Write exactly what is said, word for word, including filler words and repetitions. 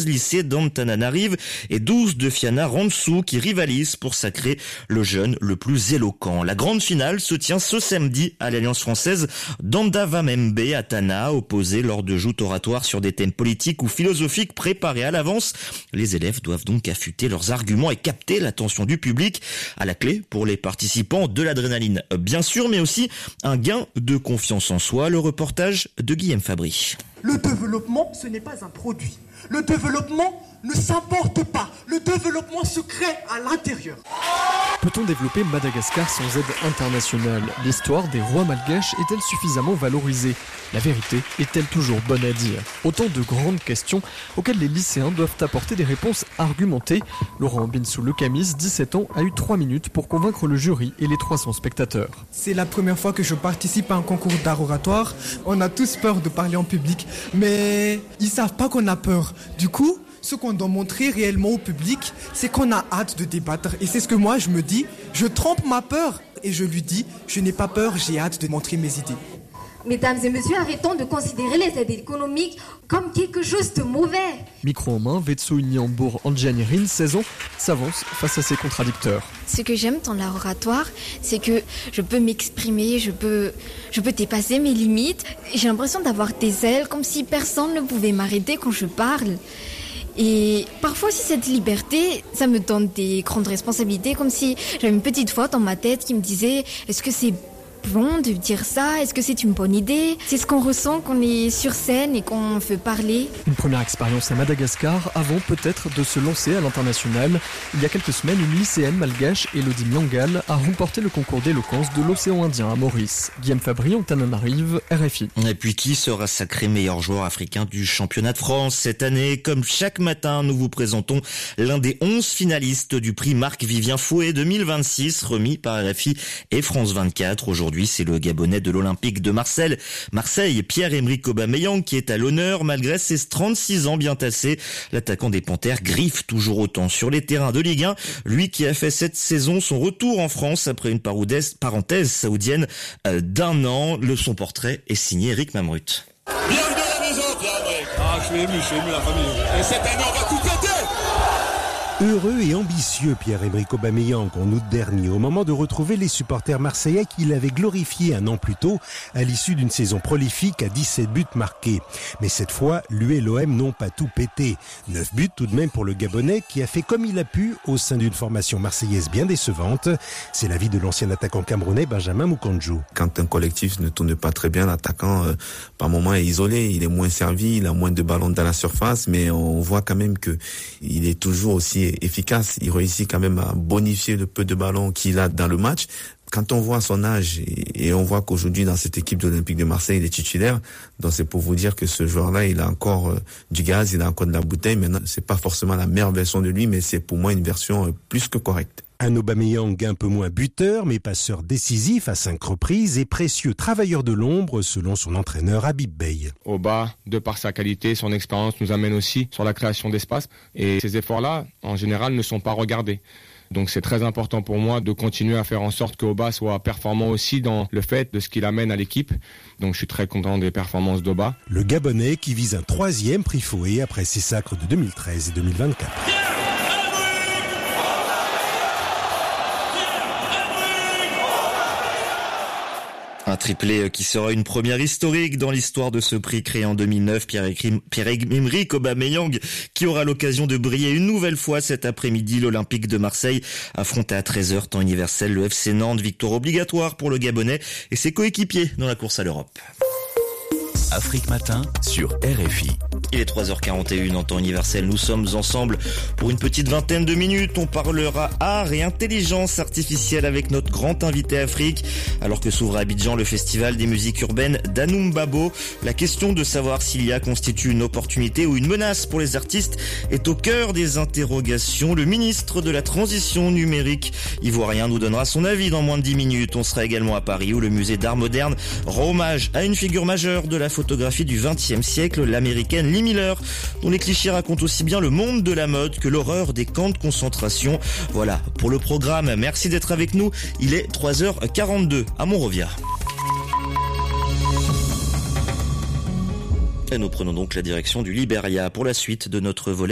lycée d'Antananarive et douze de Fiana Ransou qui rivalisent pour sacrer le jeune le plus éloquent. La grande finale se tient ce samedi à l'Alliance française d'Andavamembe à Tana, opposés lors de joutes oratoires sur des thèmes politiques ou philosophiques préparés à l'avance. Les élèves doivent donc affûter leurs arguments et capter l'attention du public. À la clé, pour les participants, de l'adrénaline bien sûr, mais aussi un gain de confiance en soi. Le reportage de Guillaume Fabry. Le développement, ce n'est pas un produit. Le développement ne s'importe pas. Le développement se crée à l'intérieur. Peut-on développer Madagascar sans aide internationale ? L'histoire des rois malgaches est-elle suffisamment valorisée ? La vérité est-elle toujours bonne à dire ? Autant de grandes questions auxquelles les lycéens doivent apporter des réponses argumentées. Laurent Binsou-Lecamis, dix-sept ans, a eu trois minutes pour convaincre le jury et les trois cents spectateurs. C'est la première fois que je participe à un concours d'art oratoire. On a tous peur de parler en public, mais ils savent pas qu'on a peur. Du coup, ce qu'on doit montrer réellement au public, c'est qu'on a hâte de débattre. Et c'est ce que moi je me dis, je trempe ma peur et je lui dis, je n'ai pas peur, j'ai hâte de montrer mes idées. Mesdames et messieurs, arrêtons de considérer les aides économiques comme quelque chose de mauvais. Micro en main, Vetso Nyambour Anjanirin, seize ans, s'avance face à ses contradicteurs. Ce que j'aime dans l'art oratoire, c'est que je peux m'exprimer, je peux, je peux dépasser mes limites. J'ai l'impression d'avoir des ailes, comme si personne ne pouvait m'arrêter quand je parle. Et parfois aussi cette liberté, ça me donne des grandes responsabilités, comme si j'avais une petite voix dans ma tête qui me disait « Est-ce que c'est bon de dire ça ? Est-ce que c'est une bonne idée ?» C'est ce qu'on ressent quand on est sur scène et qu'on veut parler. Une première expérience à Madagascar avant peut-être de se lancer à l'international. Il y a quelques semaines, une lycéenne malgache, Elodie Miangal, a remporté le concours d'éloquence de l'océan Indien à Maurice. Guillaume Fabry, Antananarive, R F I. Et puis qui sera sacré meilleur joueur africain du championnat de France cette année ? Comme chaque matin, nous vous présentons l'un des onze finalistes du prix Marc-Vivien Fouet deux mille vingt-six, remis par R F I et France vingt-quatre. Aujourd'hui, c'est le Gabonais de l'Olympique de Marseille, Marseille, Pierre-Emerick Aubameyang, qui est à l'honneur malgré ses trente-six ans bien tassés. L'attaquant des Panthères griffe toujours autant sur les terrains de Ligue un. Lui qui a fait cette saison son retour en France après une parenthèse saoudienne d'un an. Le son portrait est signé Eric Mamrut. Bienvenue à la maison, Pierre-Emerick. Ah, je suis ému, je suis ému la famille. Et cette année, on va tout péter. Heureux et ambitieux, Pierre-Emerick Aubameyang en août dernier, au moment de retrouver les supporters marseillais qu'il avait glorifiés un an plus tôt, à l'issue d'une saison prolifique à dix-sept buts marqués. Mais cette fois, lui et l'O M n'ont pas tout pété. neuf buts tout de même pour le Gabonais, qui a fait comme il a pu au sein d'une formation marseillaise bien décevante. C'est l'avis de l'ancien attaquant camerounais Benjamin Moukandjou. Quand un collectif ne tourne pas très bien, l'attaquant, euh, par moment, est isolé, il est moins servi, il a moins de ballons dans la surface, mais on voit quand même que il est toujours aussi efficace. Il réussit quand même à bonifier le peu de ballons qu'il a dans le match. Quand on voit son âge et on voit qu'aujourd'hui dans cette équipe de l'Olympique de Marseille, il est titulaire, donc c'est pour vous dire que ce joueur-là, il a encore euh, du gaz, il a encore de la bouteille. Maintenant, c'est pas forcément la meilleure version de lui, mais c'est pour moi une version euh, plus que correcte. Un Aubameyang un peu moins buteur, mais passeur décisif à cinq reprises et précieux travailleur de l'ombre, selon son entraîneur Habib Bey. Oba, de par sa qualité, son expérience, nous amène aussi sur la création d'espace. Et ces efforts-là, en général, ne sont pas regardés. Donc c'est très important pour moi de continuer à faire en sorte que Oba soit performant aussi dans le fait de ce qu'il amène à l'équipe. Donc je suis très content des performances d'Oba. Le Gabonais qui vise un troisième prix Fouet après ses sacres de deux mille treize et deux mille vingt-quatre. Un triplé qui sera une première historique dans l'histoire de ce prix créé en deux mille neuf. Pierre-Emerick Aubameyang qui aura l'occasion de briller une nouvelle fois cet après-midi. L'Olympique de Marseille affronte à treize heures temps universel le F C Nantes. Victoire obligatoire pour le Gabonais et ses coéquipiers dans la course à l'Europe. Afrique Matin sur R F I. Il est trois heures quarante et une en temps universel. Nous sommes ensemble pour une petite vingtaine de minutes. On parlera art et intelligence artificielle avec notre grand invité Afrique. Alors que s'ouvre à Abidjan le festival des musiques urbaines d'Anoum Babo, la question de savoir s'il y a constitue une opportunité ou une menace pour les artistes est au cœur des interrogations. Le ministre de la Transition numérique ivoirien nous donnera son avis dans moins de dix minutes. On sera également à Paris où le musée d'art moderne rend hommage à une figure majeure de la photographie du vingtième siècle, l'américaine Lee Miller, dont les clichés racontent aussi bien le monde de la mode que l'horreur des camps de concentration. Voilà pour le programme. Merci d'être avec nous. Il est trois heures quarante-deux à Monrovia. Et nous prenons donc la direction du Libéria pour la suite de notre volet